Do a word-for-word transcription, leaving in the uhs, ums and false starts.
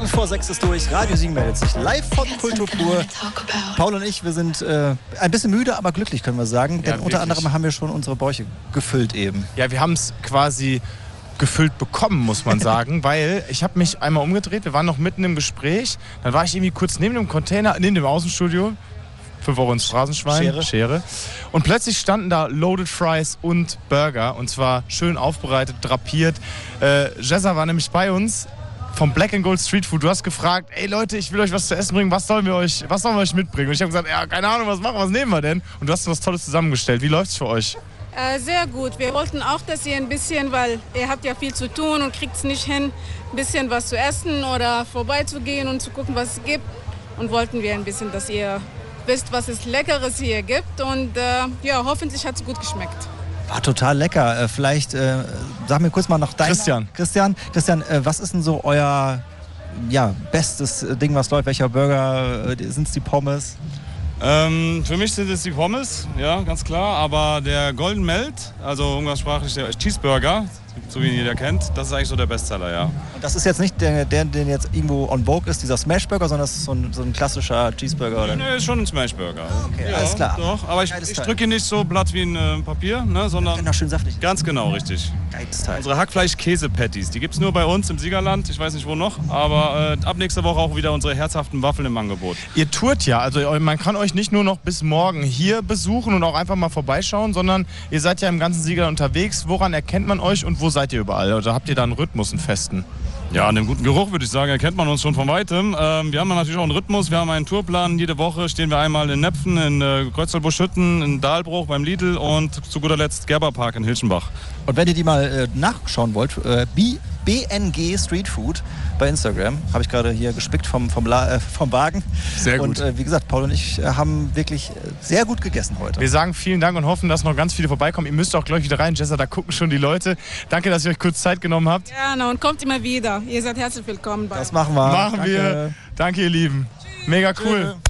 vor sechs ist durch. Radio Siegen meldet sich live von Kultur pur. Paul und ich, wir sind äh, ein bisschen müde, aber glücklich, können wir sagen. Denn Ja, unter anderem haben wir schon unsere Bäuche gefüllt eben. Ja, wir haben es quasi gefüllt bekommen, muss man sagen, weil ich habe mich einmal umgedreht, wir waren noch mitten im Gespräch, dann war ich irgendwie kurz neben dem Container, neben dem Außenstudio, fünf Euro ins Phrasenschwein, Schere. Schere. Und plötzlich standen da Loaded Fries und Burger und zwar schön aufbereitet, drapiert. Äh, Jezza war nämlich bei uns vom Black and Gold Street Food. Du hast gefragt, ey Leute, ich will euch was zu essen bringen, was sollen wir euch, was sollen wir euch mitbringen? Und ich habe gesagt, ja, keine Ahnung, was machen, was nehmen wir denn? Und du hast was Tolles zusammengestellt. Wie läuft's für euch? Äh, sehr gut. Wir wollten auch, dass ihr ein bisschen, weil ihr habt ja viel zu tun und kriegt es nicht hin, ein bisschen was zu essen oder vorbeizugehen und zu gucken, was es gibt. Und wollten wir ein bisschen, dass ihr wisst, was es Leckeres hier gibt. Und äh, ja, hoffentlich hat es gut geschmeckt. War total lecker. Äh, vielleicht, äh, sag mir kurz mal noch dein Christian. Name. Christian, Christian, äh, was ist denn so euer ja, bestes Ding, was läuft? Welcher Burger? Äh, sind es die Pommes? Ähm, für mich sind es die Pommes, ja, ganz klar. Aber der Golden Melt, also umgangssprachlich der Cheeseburger, so wie ihn jeder kennt, das ist eigentlich so der Bestseller, ja. Und das ist jetzt nicht der, der, der jetzt irgendwo on vogue ist, dieser Smashburger, sondern das ist so ein, so ein klassischer Cheeseburger, oder? Nee, ist schon ein Smashburger. Okay, ja, alles klar. Doch, aber ich, ich drücke ihn nicht so blatt wie ein äh, Papier, ne, sondern Genau, schön saftig. ganz genau, richtig. Geiles Teil. Unsere Hackfleisch-Käse-Patties, die gibt es nur bei uns im Siegerland, ich weiß nicht wo noch, aber äh, ab nächster Woche auch wieder unsere herzhaften Waffeln im Angebot. Ihr tourt ja, also man kann euch nicht nur noch bis morgen hier besuchen und auch einfach mal vorbeischauen, sondern ihr seid ja im ganzen Siegerland unterwegs. Woran erkennt man euch und wo seid ihr überall? Oder habt ihr da einen Rhythmus, einen festen? Ja, an dem guten Geruch würde ich sagen, erkennt man uns schon von Weitem. Ähm, wir haben natürlich auch einen Rhythmus, wir haben einen Tourplan. Jede Woche stehen wir einmal in Nepfen, in äh, Kreuzlbusch-Hütten, in Dahlbruch beim Lidl und zu guter Letzt Gerberpark in Hilschenbach. Und wenn ihr die mal äh, nachschauen wollt, äh, B N G Street Food bei Instagram, habe ich gerade hier gespickt vom, vom, La äh, vom Wagen. Sehr gut. Und äh, wie gesagt, Paul und ich äh, haben wirklich äh, sehr gut gegessen heute. Wir sagen vielen Dank und hoffen, dass noch ganz viele vorbeikommen. Ihr müsst auch gleich wieder rein, Jezza, da gucken schon die Leute. Danke, dass ihr euch kurz Zeit genommen habt. Gerne und kommt immer wieder. Ihr seid herzlich willkommen bei uns. Das machen wir. Machen Danke. wir. Danke, ihr Lieben. Mega cool. Tschö.